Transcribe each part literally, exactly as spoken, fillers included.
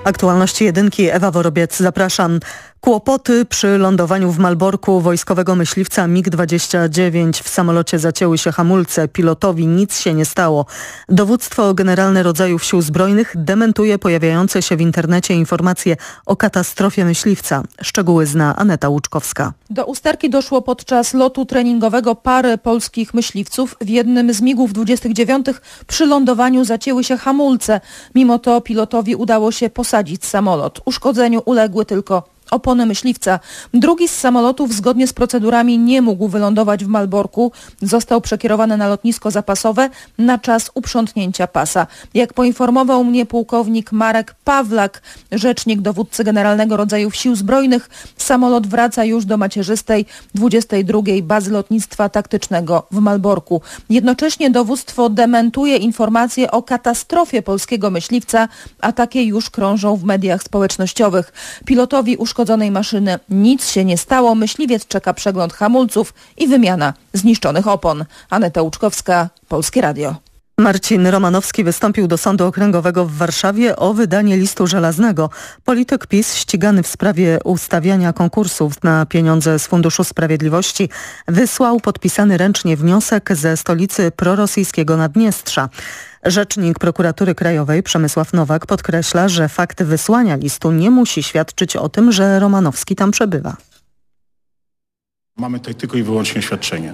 Aktualności jedynki, Ewa Worobiec, zapraszam. Kłopoty przy lądowaniu w Malborku wojskowego myśliwca mig dwadzieścia dziewięć. W samolocie zacięły się hamulce. Pilotowi nic się nie stało. Dowództwo Generalne Rodzajów Sił Zbrojnych dementuje pojawiające się w internecie informacje o katastrofie myśliwca. Szczegóły zna Aneta Łuczkowska. Do usterki doszło podczas lotu treningowego pary polskich myśliwców. W jednym z migów dwudziestych dziewiątych przy lądowaniu zacięły się hamulce. Mimo to pilotowi udało się posadzić samolot. Uszkodzeniu uległy tylko opony myśliwca. Drugi z samolotów zgodnie z procedurami nie mógł wylądować w Malborku. Został przekierowany na lotnisko zapasowe na czas uprzątnięcia pasa. Jak poinformował mnie pułkownik Marek Pawlak, rzecznik dowódcy Generalnego Rodzajów Sił Zbrojnych, samolot wraca już do macierzystej dwudziestej drugiej Bazy Lotnictwa Taktycznego w Malborku. Jednocześnie dowództwo dementuje informacje o katastrofie polskiego myśliwca, a takie już krążą w mediach społecznościowych. Pilotowi uszkodzonej maszyny nic się nie stało. Myśliwiec czeka przegląd hamulców i wymiana zniszczonych opon. Aneta Łuczkowska, Polskie Radio. Marcin Romanowski wystąpił do Sądu Okręgowego w Warszawie o wydanie listu żelaznego. Polityk PiS ścigany w sprawie ustawiania konkursów na pieniądze z Funduszu Sprawiedliwości wysłał podpisany ręcznie wniosek ze stolicy prorosyjskiego Naddniestrza. Rzecznik Prokuratury Krajowej Przemysław Nowak podkreśla, że fakt wysłania listu nie musi świadczyć o tym, że Romanowski tam przebywa. Mamy tutaj tylko i wyłącznie oświadczenie.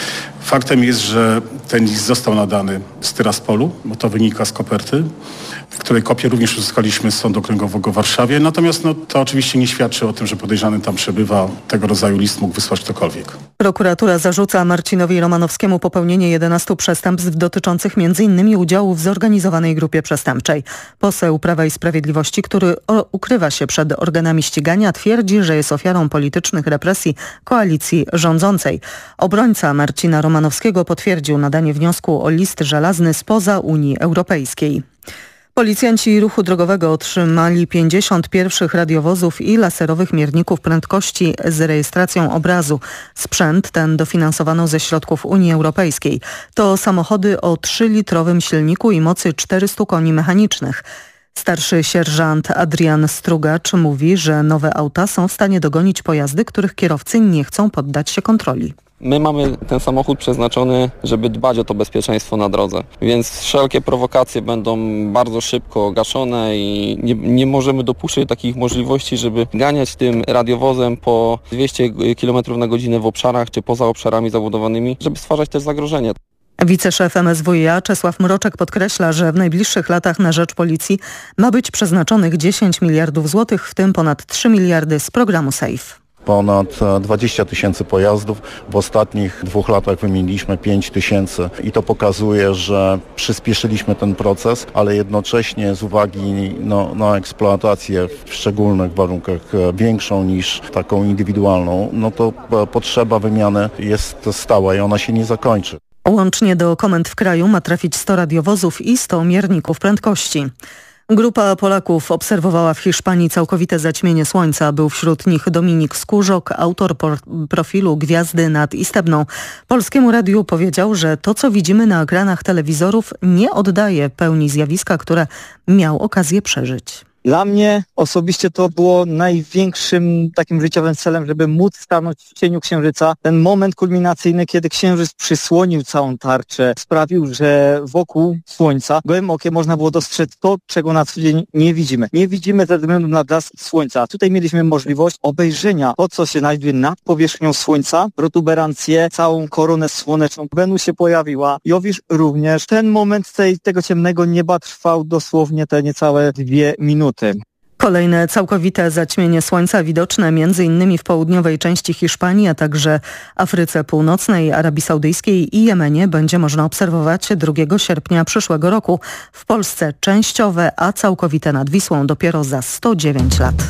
Faktem jest, że ten list został nadany z Tyraspolu, bo to wynika z koperty, której kopię również uzyskaliśmy z Sądu Okręgowego w Warszawie. Natomiast no, to oczywiście nie świadczy o tym, że podejrzany tam przebywa. Tego rodzaju list mógł wysłać ktokolwiek. Prokuratura zarzuca Marcinowi Romanowskiemu popełnienie jedenastu przestępstw dotyczących między innymi udziału w zorganizowanej grupie przestępczej. Poseł Prawa i Sprawiedliwości, który ukrywa się przed organami ścigania, twierdzi, że jest ofiarą politycznych represji koalicji rządzącej. Obrońca Marcina Romanowskiego potwierdził nadanie wniosku o list żelazny spoza Unii Europejskiej. Policjanci ruchu drogowego otrzymali pięćdziesiąt pierwszych radiowozów i laserowych mierników prędkości z rejestracją obrazu. Sprzęt ten dofinansowano ze środków Unii Europejskiej. To samochody o trzylitrowym silniku i mocy czterystu koni mechanicznych. Starszy sierżant Adrian Strugacz mówi, że nowe auta są w stanie dogonić pojazdy, których kierowcy nie chcą poddać się kontroli. My mamy ten samochód przeznaczony, żeby dbać o to bezpieczeństwo na drodze, więc wszelkie prowokacje będą bardzo szybko gaszone i nie, nie możemy dopuszczać takich możliwości, żeby ganiać tym radiowozem po dwieście kilometrów na godzinę w obszarach czy poza obszarami zabudowanymi, żeby stwarzać też zagrożenie. Wiceszef M S W i A Czesław Mroczek podkreśla, że w najbliższych latach na rzecz policji ma być przeznaczonych dziesięć miliardów złotych, w tym ponad trzy miliardy z programu SAFE. Ponad dwadzieścia tysięcy pojazdów. W ostatnich dwóch latach wymieniliśmy pięć tysięcy i to pokazuje, że przyspieszyliśmy ten proces, ale jednocześnie z uwagi no, na eksploatację w szczególnych warunkach większą niż taką indywidualną, no to potrzeba wymiany jest stała i ona się nie zakończy. Łącznie do komend w kraju ma trafić sto radiowozów i sto mierników prędkości. Grupa Polaków obserwowała w Hiszpanii całkowite zaćmienie słońca. Był wśród nich Dominik Skórzok, autor profilu Gwiazdy nad Istebną. Polskiemu Radiu powiedział, że to, co widzimy na ekranach telewizorów, nie oddaje pełni zjawiska, które miał okazję przeżyć. Dla mnie osobiście to było największym takim życiowym celem, żeby móc stanąć w cieniu księżyca. Ten moment kulminacyjny, kiedy księżyc przysłonił całą tarczę, sprawił, że wokół słońca gołym okiem można było dostrzec to, czego na co dzień nie widzimy. Nie widzimy ze względu na blask słońca. Tutaj mieliśmy możliwość obejrzenia to, co się znajduje nad powierzchnią słońca, protuberancję, całą koronę słoneczną. Wenus się pojawiła, Jowisz również. Ten moment tej, tego ciemnego nieba trwał dosłownie te niecałe dwie minuty. Kolejne całkowite zaćmienie słońca widoczne między innymi w południowej części Hiszpanii, a także Afryce Północnej, Arabii Saudyjskiej i Jemenie będzie można obserwować drugiego sierpnia przyszłego roku. W Polsce częściowe, a całkowite nad Wisłą dopiero za sto dziewięć lat.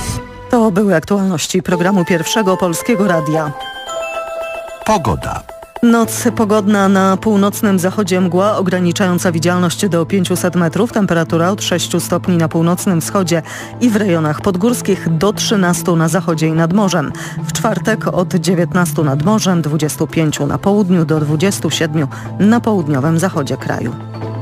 To były aktualności programu Pierwszego Polskiego Radia. Pogoda. Noc pogodna, na północnym zachodzie mgła ograniczająca widzialność do pięćset metrów, temperatura od sześciu stopni na północnym wschodzie i w rejonach podgórskich do trzynastu na zachodzie i nad morzem. W czwartek od dziewiętnastu nad morzem, dwudziestu pięciu na południu do dwudziestu siedmiu na południowym zachodzie kraju.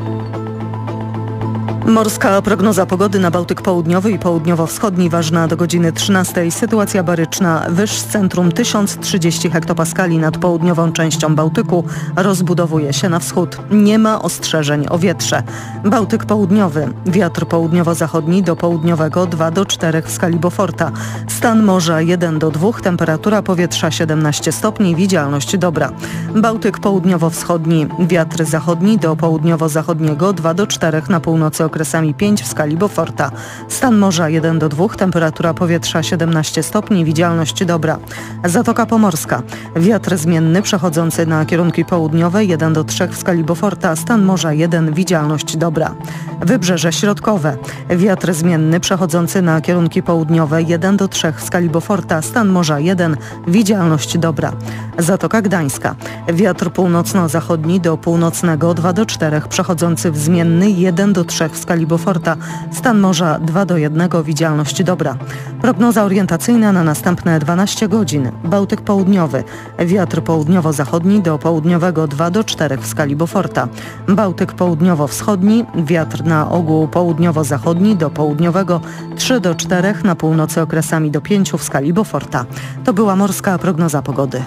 Morska prognoza pogody na Bałtyk Południowy i Południowo-Wschodni ważna do godziny trzynastej. Sytuacja baryczna. Wyż z centrum tysiąc trzydzieści hektopaskali nad południową częścią Bałtyku rozbudowuje się na wschód. Nie ma ostrzeżeń o wietrze. Bałtyk Południowy. Wiatr południowo-zachodni do południowego dwa do czterech w skali Beauforta. Stan morza jeden do dwóch, temperatura powietrza siedemnaście stopni, widzialność dobra. Bałtyk Południowo-Wschodni. Wiatr zachodni do południowo-zachodniego dwa do czterech, na północy okresami pięć w skali Beauforta. Stan morza jeden do dwóch, temperatura powietrza siedemnaście stopni, widzialność dobra. Zatoka Pomorska. Wiatr zmienny przechodzący na kierunki południowe jeden do trzech w skali Beauforta. Stan morza jeden, widzialność dobra. Wybrzeże Środkowe. Wiatr zmienny przechodzący na kierunki południowe jeden do trzech w skali Beauforta. Stan morza jeden, widzialność dobra. Zatoka Gdańska. Wiatr północno-zachodni do północnego dwa do czterech, przechodzący w zmienny jeden do trzech w skali Beauforta. Stan morza dwa do jednego, widzialność dobra. Prognoza orientacyjna na następne dwanaście godzin. Bałtyk Południowy. Wiatr południowo-zachodni do południowego dwa do czterech w skali Beauforta. Bałtyk Południowo-Wschodni. Wiatr na ogół południowo-zachodni do południowego trzy do czterech, na północy okresami do pięciu w skali Beauforta. To była morska prognoza pogody.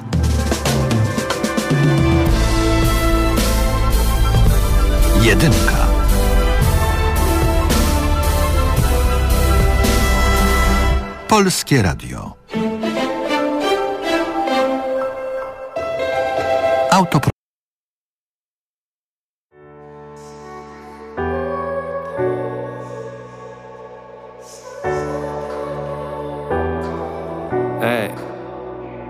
Jedynka. Polskie Radio. Autopromocja.